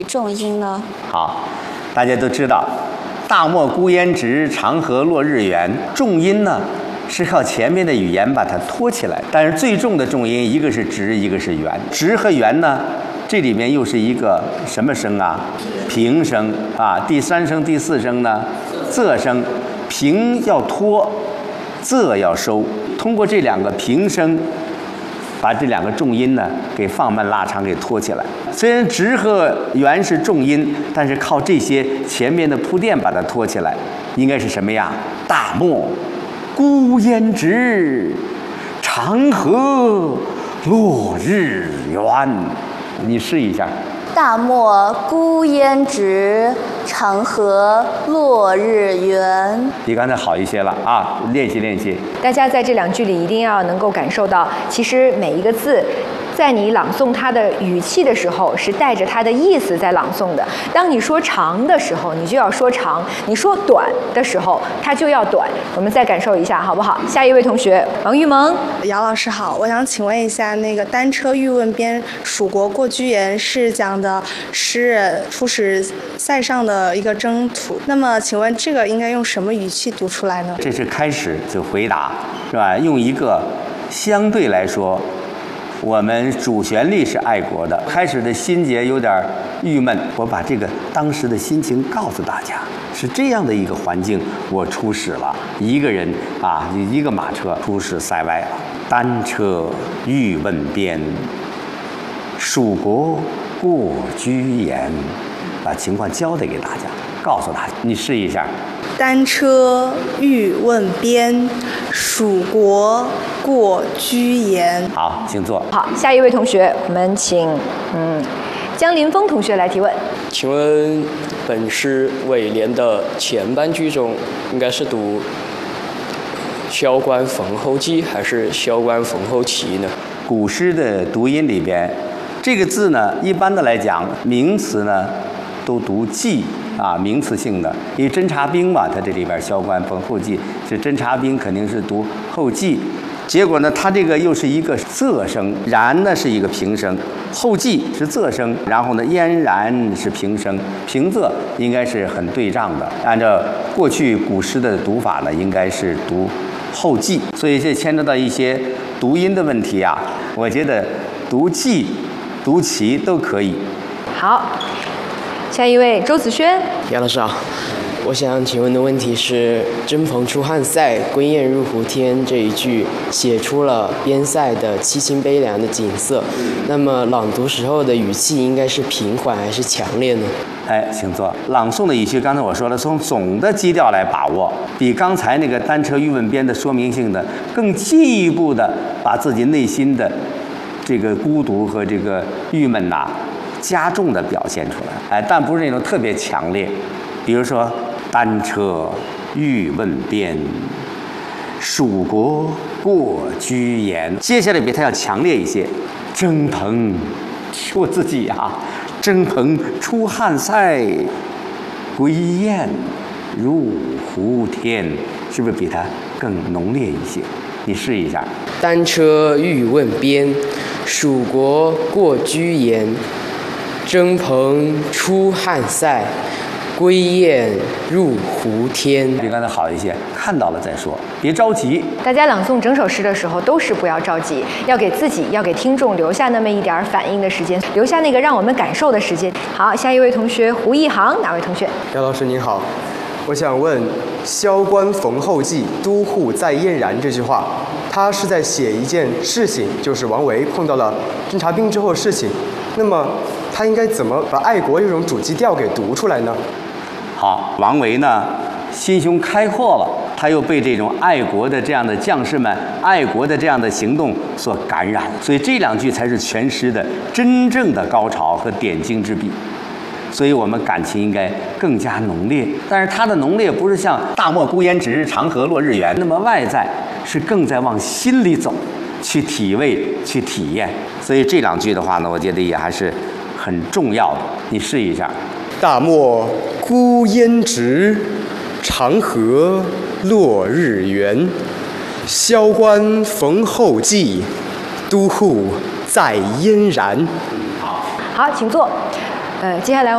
重音呢？ 好，大家都知道，大漠孤烟直，长河落日圆。重音呢是靠前面的语言把它托起来，但是最重的重音一个是直，一个是圆。直和圆呢，这里面又是一个什么声啊？平声啊。第三声、第四声呢，仄声。平要托，仄要收。通过这两个平声，把这两个重音呢给放慢拉长，给托起来。虽然直和圆是重音，但是靠这些前面的铺垫把它托起来，应该是什么呀？大漠孤烟直，长河落日圆。你试一下。 大漠孤烟直，长河落日圆。 比刚才好一些了啊！练习练习。 大家在这两句里一定要能够感受到，其实每一个字，在你朗诵它的语气的时候，是带着它的意思在朗诵的。当你说长的时候，你就要说长；你说短的时候，它就要短。我们再感受一下，好不好？下一位同学，王玉萌。 姚老师好，我想请问一下，那个单车欲问边，蜀国过居延是讲的诗人出使塞上的一个征途。那么，请问这个应该用什么语气读出来呢？ 这是开始就回答，是吧？用一个相对来说，我们主旋律是爱国的，开始的心结有点郁闷，我把这个当时的心情告诉大家，是这样的一个环境，我出使了，一个人啊，一个马车出使塞外了。单车欲问边，蜀国过居延，把情况交代给大家，告诉大家，你试一下。 单车欲问边，蜀国过居延。 好，请坐。 好，下一位同学，我们请江林峰同学来提问。 请问本诗尾联的前半句中，应该是读萧关逢候骑还是萧关逢候骑呢？ 古诗的读音里边，这个字呢，一般的来讲，名词呢都读骑啊，名词性的。因为侦察兵嘛，它这里边萧关逢候骑是侦察兵，肯定是读候骑。结果呢，它这个又是一个仄声，然呢是一个平声，后骑是仄声，然后呢嫣然是平声，平仄应该是很对仗的。按照过去古诗的读法呢，应该是读后骑，所以这牵扯到一些读音的问题啊。我觉得读骑、读骑都可以。 好，下一位周子轩。 姚老师好，我想请问的问题是“征蓬出汉塞，归雁入胡天”这一句写出了边塞的凄清悲凉的景色，那么朗读时候的语气应该是平缓还是强烈呢？ 哎，请坐。朗诵的语气，刚才我说了，从总的基调来把握，比刚才那个单车欲问边的说明性的更进一步的把自己内心的这个孤独和这个郁闷呐，加重的表现出来。哎，但不是那种特别强烈。比如说，单车欲问边，蜀国过居延。接下来比它要强烈一些。征蓬，我自己啊，征蓬出汉塞，归雁入胡天，是不是比它更浓烈一些？你试一下。 单车欲问边，蜀国过居延。征蓬出汉塞，归雁入胡天。 比刚才好一些，看到了再说，别着急。 大家朗诵整首诗的时候都是不要着急，要给自己、要给听众留下那么一点反应的时间，留下那个让我们感受的时间。好，下一位同学胡一航，哪位同学？ 姚老师您好，我想问“萧关逢候骑，都护在嫣然”这句话，它是在写一件事情，就是王维碰到了侦察兵之后的事情。那么他应该怎么把爱国这种主基调给读出来呢？ 好，王维呢心胸开阔了，他又被这种爱国的这样的将士们、爱国的这样的行动所感染，所以这两句才是全诗的真正的高潮和点睛之笔。所以我们感情应该更加浓烈，但是它的浓烈不是像大漠孤烟直，长河落日圆那么外在，是更在往心里走，去体味、去体验。所以这两句的话呢，我觉得也还是很重要的。你试一下。 大漠孤烟直，长河落日圆。萧关逢候骑，都护在嫣然。 好，请坐。接下来。